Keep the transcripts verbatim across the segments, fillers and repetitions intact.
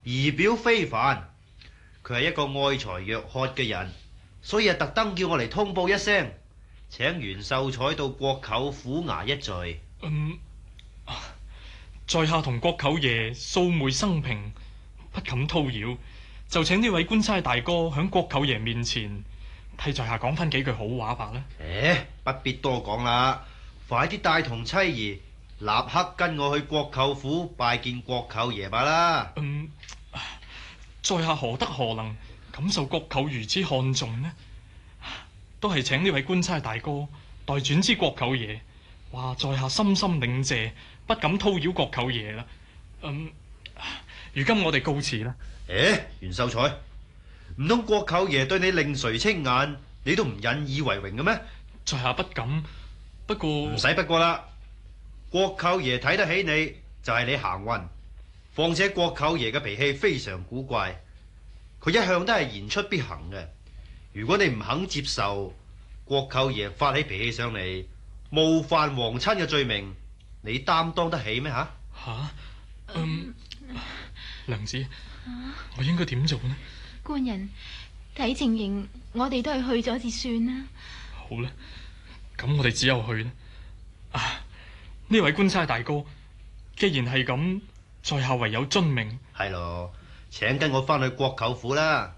儀表非凡，佢係一個愛才若渴嘅人，所以啊特登叫我嚟通報一聲，請袁秀才到國舅府衙一聚。 嗯，在下同國舅爺素昧生平，不敢叨擾，就請呢位官差大哥響國舅爺面前替在下講翻幾句好話吧啦。 誒，不必多講啦，快啲帶同妻兒立刻跟我去國舅府拜見國舅爺吧啦。 嗯，在下何德何能感受國舅如此看重呢？都係請呢位官差大哥代轉知國舅爺，話在下深深領謝，不敢叨擾國舅爺啦。嗯，如今我哋告辭啦。 誒，袁秀才，唔通國舅爺對你另垂青眼，你都唔引以為榮嘅咩？ 在下不敢，不過唔使不過啦。國舅爺睇得起你，就係你行運。況且國舅爺嘅脾氣非常古怪，佢一向都係言出必行嘅。如果你唔肯接受，國舅爺發起脾氣上嚟，冒犯皇親嘅罪名，你擔當得起咩？吓吓，嗯，娘子，我應該點做呢？ 官人，睇情形，我哋都係去咗至算啦。 好啦，咁我哋只有去啦。啊，呢位官差大哥，既然係咁，在下唯有遵命。 係咯，請跟我翻去國舅府啦。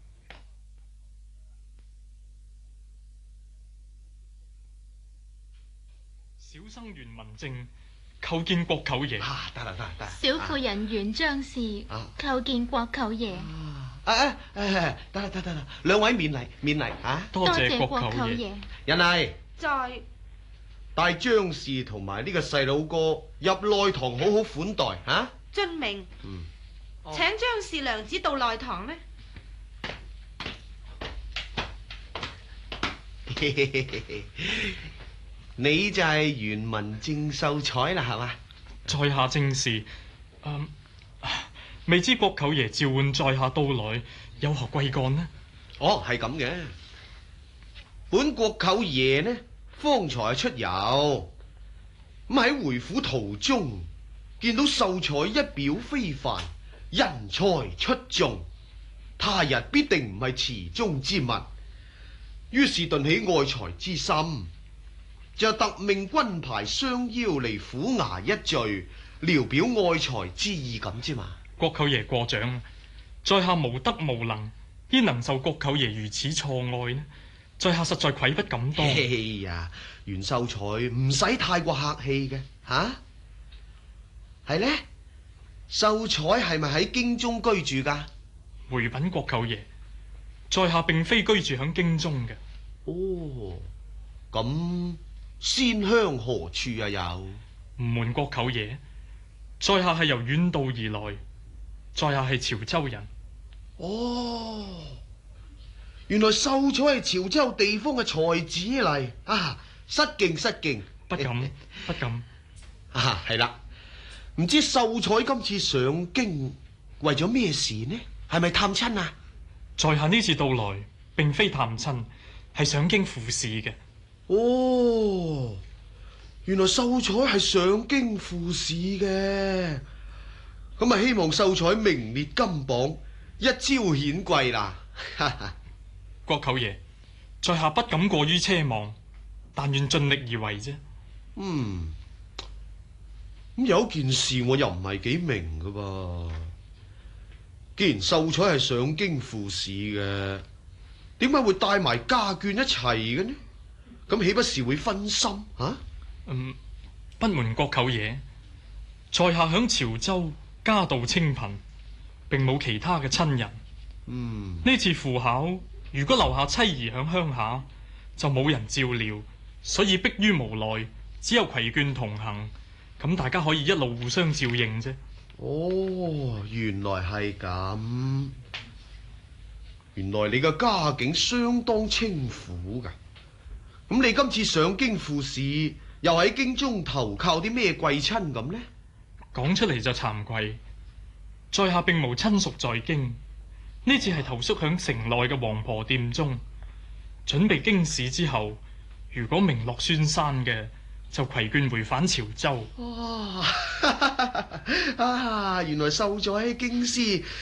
小生袁文正叩見國舅爺。 啊，得啦得啦得。 小婦人袁張氏叩見國舅爺。 啊啊誒，得啦得得啦，兩位免禮免禮啊！ 多謝國舅爺。 人嚟在帶張氏同埋呢個細佬哥入內堂，好好款待吓。 遵命。 嗯， 請張氏娘子到內堂呢。 你就係袁文正秀才啦，係嘛？ 在下正是，嗯，未知國舅爺召喚在下到來，有何貴幹呢？ 哦，係咁嘅。本國舅爺呢，方才出遊，咁喺回府途中，見到秀才一表非凡，人才出眾，他日必定唔係池中之物，於是頓起愛才之心。就特命軍牌相邀嚟府衙一聚，聊表愛才之意咁啫嘛。 國舅爺過獎，在下無德無能，焉能受國舅爺如此錯愛呢？在下實在愧不敢當。 哎呀，袁秀才唔使太過客氣嘅吓，係呢？秀才係咪喺京中居住噶？ 回稟國舅爺，在下並非居住響京中嘅。 哦，咁。仙鄉何處啊？有唔瞞國舅爺，在下係由遠道而來，在下係潮州人。 哦，原來秀才係潮州地方嘅才子嚟啊！失敬失敬， 不敢不敢。 啊，係啦，唔知秀才今次上京為咗咩事呢？係咪探親啊？ 在下呢次到來，並非探親，係上京赴試嘅。 哦，原來秀才係上京赴試嘅，咁啊希望秀才名列金榜，一朝顯貴啦。 國舅爺，在下不敢過於奢望，但願盡力而為啫。 嗯，咁有一件事我又唔係幾明噶噃，既然秀才係上京赴試嘅，點解會帶埋家眷一齊嘅呢？咁豈不是會分心啊？ 嗯，不瞞國舅爺，在下響潮州家道清貧，並冇其他嘅親人。 嗯， 呢次赴考，如果留下妻兒響鄉下，就冇人照料，所以迫於無奈，只有攜眷同行。咁大家可以一路互相照應啫。 哦，原來係咁，原來你嘅家境相當清苦噶。咁你今次上京赴試，又喺京中投靠啲咩貴親咁呢？ 講出嚟就慚愧，在下並無親屬在京，呢次係投宿響城內嘅王婆店中，準備經試之後，如果名落孫山嘅， 就攜眷回返潮州。 哇！啊，原來秀才喺京師